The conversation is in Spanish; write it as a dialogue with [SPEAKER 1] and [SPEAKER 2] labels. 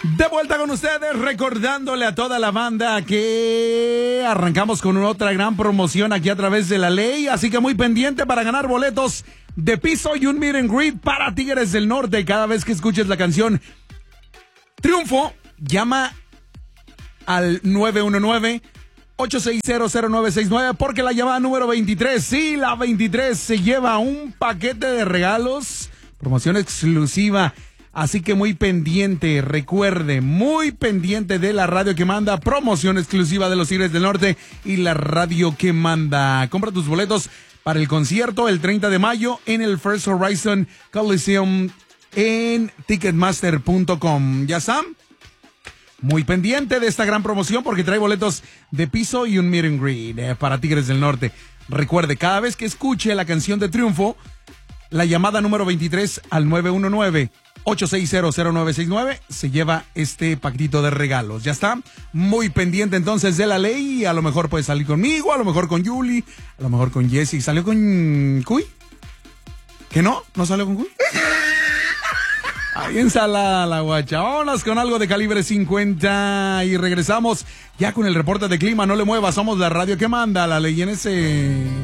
[SPEAKER 1] De vuelta con ustedes, recordándole a toda la banda que arrancamos con otra gran promoción aquí a través de La Ley, así que muy pendiente para ganar boletos de piso y un meet and greet para Tigres del Norte. Cada vez que escuches la canción Triunfo, llama al 919-860-0969 porque la llamada número 23, sí, la 23 se lleva un paquete de regalos, promoción exclusiva. Así que muy pendiente, recuerde, muy pendiente de la radio que manda, promoción exclusiva de los Tigres del Norte y la radio que manda. Compra tus boletos para el concierto el 30 de mayo en el First Horizon Coliseum en Ticketmaster.com. ¿Ya están? Muy pendiente de esta gran promoción porque trae boletos de piso y un meet and greet para Tigres del Norte. Recuerde, cada vez que escuche la canción de Triunfo, la llamada número 23 al 919-860-0969 se lleva este paquetito de regalos. ¿Ya está? Muy pendiente entonces de La Ley. A lo mejor puede salir conmigo, a lo mejor con Yuli, a lo mejor con Jessy. ¿Salió con Cuy? ¿Que no? ¿No salió con Cuy? Ahí ensalada la guacha. Vámonos con algo de calibre 50 y regresamos ya con el reporte de clima. No le muevas, somos la radio que manda, La Ley en ese...